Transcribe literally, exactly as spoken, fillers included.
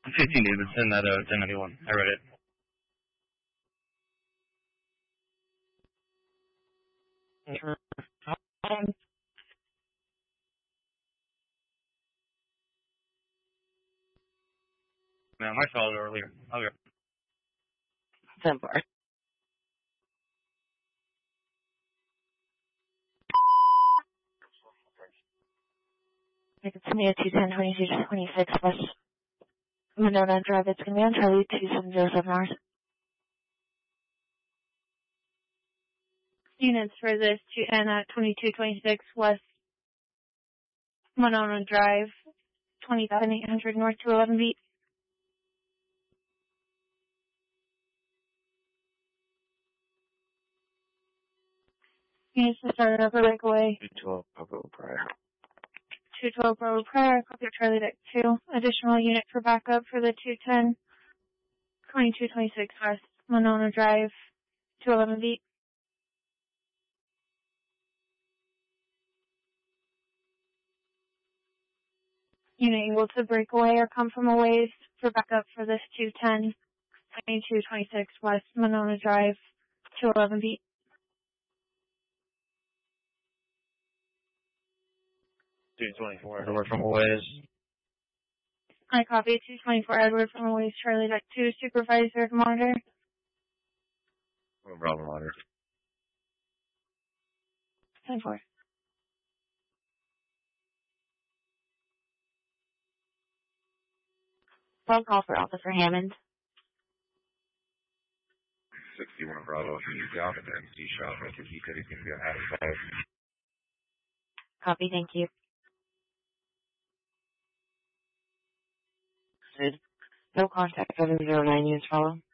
fifteen Davidson, that uh, ten ninety-one. I read it. Um, Man, I saw it earlier. Okay. ten four. It's going to be a two ten twenty-two twenty-six West Monona Drive. It's going to be on Charlie two seven zero seven hours. Units for this two ten at twenty-two twenty-six West Monona Drive, twenty thousand eight hundred north to eleven feet. Units to start up a breakaway. two twelve Bravo prior. two twelve Bravo prior, copy Charlie deck two. Additional unit for backup for the two ten, twenty-two twenty-six West Monona Drive, two eleven feet. Unit able to break away or come from a ways for backup for this two ten, twenty-two twenty-six West Monona Drive, two eleven feet. two twenty-four Edward from Ways. I copy two twenty-four Edward from a ways Charlie deck two, supervisor monitor. Bravo monitor. ten four. Phone call for Officer Hammond. sixty-one Bravo, he's out at the M C shop. I think he said he's going to be on half five. Copy, thank you. Good. No contact, seven zero nine units follow.